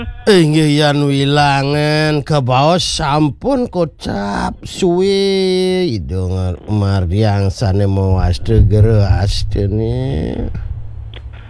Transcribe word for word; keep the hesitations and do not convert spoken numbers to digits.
Inggian wilangan ke bawah sampun kocap suwe idong mardiang sane mau aste gere aste nih.